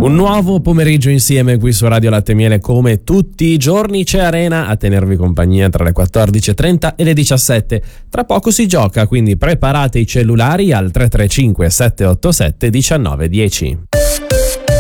Un nuovo pomeriggio insieme qui su Radio Latte e Miele, come tutti i giorni c'è Arena a tenervi compagnia tra le 14.30 e le 17. Tra poco si gioca, quindi preparate i cellulari al 335 787 1910.